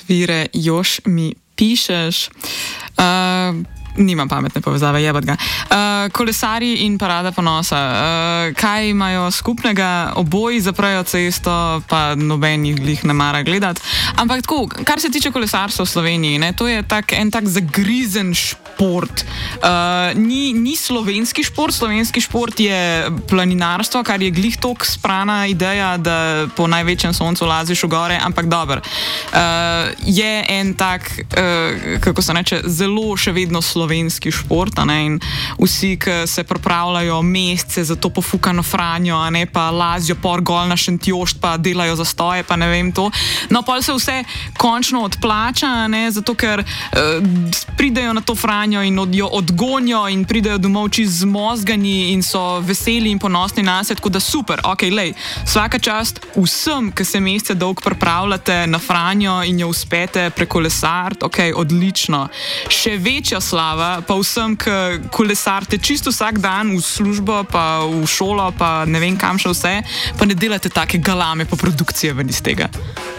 Vire, Jož mi pišeš. Nimam pametne povezave, jebat ga. Kolesarji in parada ponosa. Kaj imajo skupnega? Oboji zaprejo cesto, pa noben jih ne mara gledati. Ampak tako, kar se tiče kolesarstva v Sloveniji, ne, to je en tak zagrizen šport. Ni slovenski šport. Slovenski šport je planinarstvo, kar je glih tok sprana ideja, da po največjem soncu laziš v gore, ampak dobro. Je en tak, kako se reče, zelo še vedno slovenski šport, a ne, in vsi, ki se pripravljajo mesece za to pofukano Franjo, a ne, pa lazijo por gol na Šentjošt, pa delajo zastoje, pa ne vem to. No, pol se vse končno odplača, a ne, zato ker pridejo na to Franjo in jo odgonijo in pridejo domov čist zmozgani in so veseli in ponosni nase, tako da super, okej, lej, vsaka čast vsem, ki se mesece dolg pripravljate na Franjo in jo uspete prekolesariti, okej, odlično. Še večja slava pa vsem, ki kolesarite čisto vsak dan v službo, pa v šolo, pa ne vem kam še vse, pa ne delate take galame po produkcije ven iz tega.